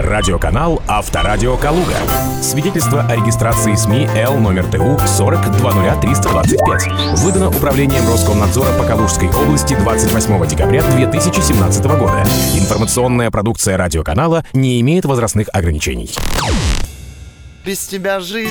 Радиоканал «Авторадио Калуга». Свидетельство о регистрации СМИ Л номер ТУ 4020325. Выдано Управлением Роскомнадзора по Калужской области 28 декабря 2017 года. Информационная продукция радиоканала не имеет возрастных ограничений. Без тебя жизнь